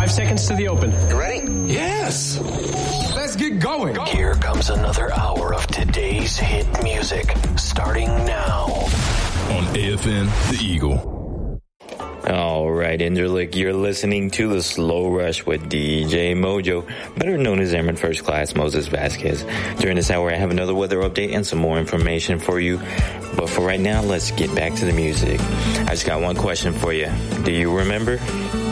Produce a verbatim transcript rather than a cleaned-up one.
Five seconds to the open. You ready? Yes. Let's get going. Go. Here comes another hour of today's hit music, starting now. On A F N, The Eagle. All right, Interlick, you're listening to The Slow Rush with D J Mojo, better known as Airman First Class Moses Vasquez. During this hour, I have another weather update and some more information for you. But for right now, let's get back to the music. I just got one question for you. Do you remember?